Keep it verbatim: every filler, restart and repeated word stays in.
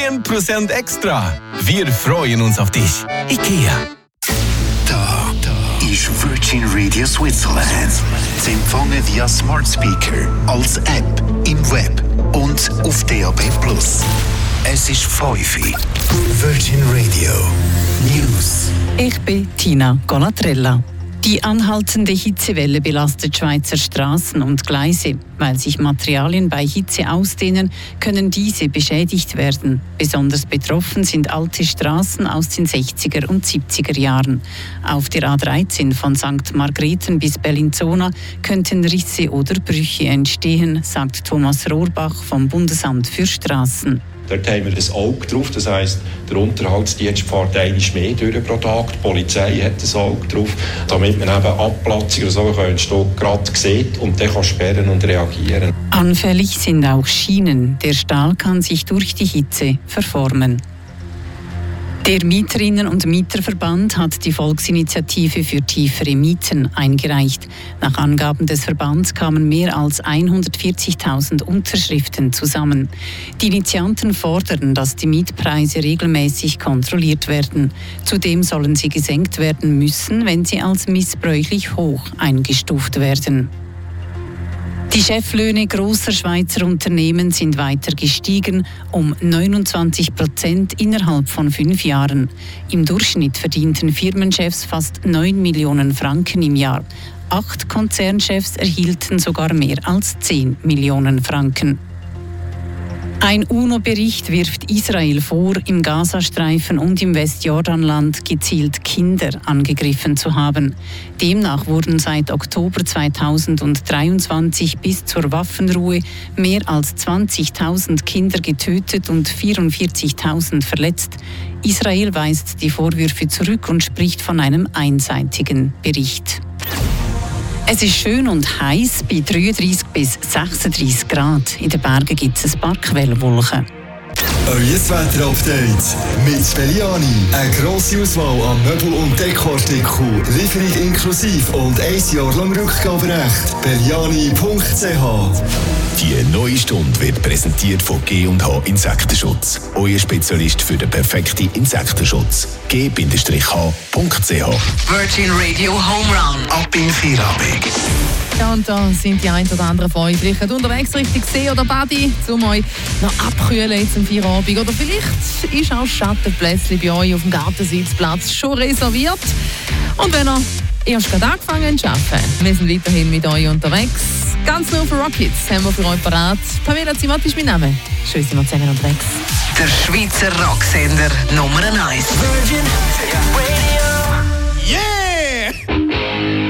zehn Prozent extra. Wir freuen uns auf dich. IKEA. Da, da ist Virgin Radio Switzerland. Sie empfangen via Smart Speaker, als App, im Web und auf D A B plus. Es ist fünf Uhr. Virgin Radio News. Ich bin Tina Golatrella. Die anhaltende Hitzewelle belastet Schweizer Straßen und Gleise. Weil sich Materialien bei Hitze ausdehnen, können diese beschädigt werden. Besonders betroffen sind alte Straßen aus den sechziger und siebziger Jahren. Auf der A dreizehn von Sankt Margrethen bis Bellinzona könnten Risse oder Brüche entstehen, sagt Thomas Rohrbach vom Bundesamt für Straßen. Dort haben wir ein Auge drauf, das heisst, der Unterhaltsdienst fährt einmal mehr durch pro Tag, die Polizei hat ein Auge drauf, damit man eben Abplatzungen oder so entstehen, gerade sieht und dann kann sperren und reagieren. Anfällig sind auch Schienen. Der Stahl kann sich durch die Hitze verformen. Der Mieterinnen- und Mieterverband hat die Volksinitiative für tiefere Mieten eingereicht. Nach Angaben des Verbands kamen mehr als hundertvierzigtausend Unterschriften zusammen. Die Initianten fordern, dass die Mietpreise regelmäßig kontrolliert werden. Zudem sollen sie gesenkt werden müssen, wenn sie als missbräuchlich hoch eingestuft werden. Die Cheflöhne grosser Schweizer Unternehmen sind weiter gestiegen, um neunundzwanzig Prozent innerhalb von fünf Jahren. Im Durchschnitt verdienten Firmenchefs fast neun Millionen Franken im Jahr. Acht Konzernchefs erhielten sogar mehr als zehn Millionen Franken. Ein UNO-Bericht wirft Israel vor, im Gazastreifen und im Westjordanland gezielt Kinder angegriffen zu haben. Demnach wurden seit Oktober zweitausenddreiundzwanzig bis zur Waffenruhe mehr als zwanzigtausend Kinder getötet und vierundvierzigtausend verletzt. Israel weist die Vorwürfe zurück und spricht von einem einseitigen Bericht. Es ist schön und heiß bei dreiunddreißig bis sechsunddreißig Grad. In den Bergen gibt es ein paar Quellwolken. Euer Wetter-Update mit Belliani. Eine grosse Auswahl an Möbel- und Dekoartikeln, Lieferung inklusive und ein Jahr lang Rückgaberecht. Belliani punkt c h. Die neue Stunde wird präsentiert von G und H Insektenschutz. Euer Spezialist für den perfekten Insektenschutz. G H punkt c h. Virgin Radio Home Run. Ab in Feierabend. Ja, und da sind die ein oder anderen von euch vielleicht unterwegs Richtung See oder Badi, um euch noch abkühlen jetzt am Feierabend. Oder vielleicht ist auch Schattenplätzchen bei euch auf dem Gartensitzplatz schon reserviert. Und wenn ihr erst gerade angefangen habt zu arbeiten, wir sind weiterhin mit euch unterwegs. Ganz nur für Rockets haben wir für euch parat. Pamela Zimat ist mein Name. Schön, sind wir zusammen unterwegs. Der Schweizer Rocksender Nummer eins. Virgin